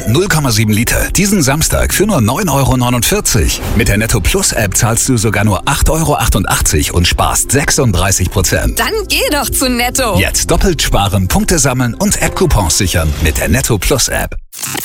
0,7 Liter. Diesen Samstag für nur 9,49 €. Mit der Netto Plus App zahlst du sogar nur 8,88 € und sparst 36%. Dann geh doch zu Netto. Jetzt doppelt sparen, Punkte sammeln und App-Coupons sichern mit der Netto Plus App.